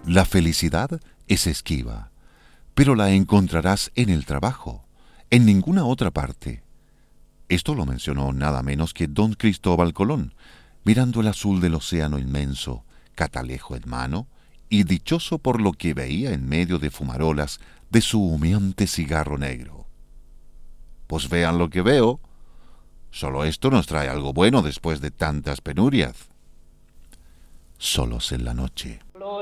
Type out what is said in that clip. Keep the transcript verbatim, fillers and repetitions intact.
La felicidad es esquiva, pero la encontrarás en el trabajo, en ninguna otra parte. Esto lo mencionó nada menos que don Cristóbal Colón, mirando el azul del océano inmenso, catalejo en mano, y dichoso por lo que veía en medio de fumarolas de su humeante cigarro negro. Pues vean lo que veo. Solo esto nos trae algo bueno después de tantas penurias. Solos en la noche.